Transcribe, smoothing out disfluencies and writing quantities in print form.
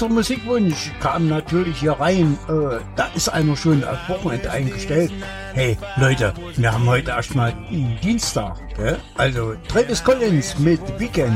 erster Musikwunsch kam natürlich hier rein. Da ist einer schon auf Wochenende eingestellt. Hey Leute, wir haben heute erstmal Dienstag. Also Travis Collins mit Weekend.